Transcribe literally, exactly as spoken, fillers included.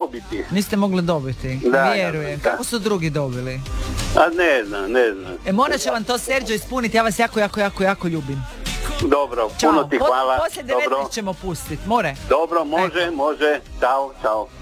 dobiti. Niste mogli dobiti? Da, Vjerujem. da. Kako su drugi dobili? A ne znam, ne znam. E, morat će vam to Serđo ispuniti, ja vas jako, jako, jako, jako ljubim. Dobro, Ćao. puno ti hvala. Po, poslije devetnaest ćemo pustiti, more. Dobro, može, Ajde. može. Ćao, čao.